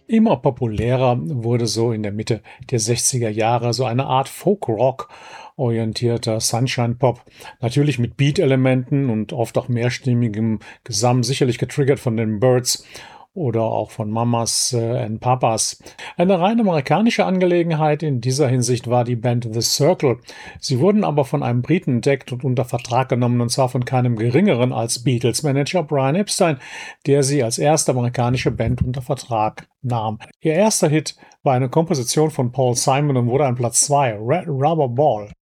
Immer populärer wurde so in der Mitte der 60er Jahre so eine Art Folk-Rock orientierter Sunshine-Pop. Natürlich mit Beat-Elementen und oft auch mehrstimmigem Gesang, sicherlich getriggert von den Byrds oder auch von Mamas and Papas. Eine rein amerikanische Angelegenheit in dieser Hinsicht war die Band The Circle. Sie wurden aber von einem Briten entdeckt und unter Vertrag genommen, und zwar von keinem geringeren als Beatles-Manager Brian Epstein, der sie als erste amerikanische Band unter Vertrag nahm. Ihr erster Hit war eine Komposition von Paul Simon und wurde ein Platz 2, Red Rubber Ball.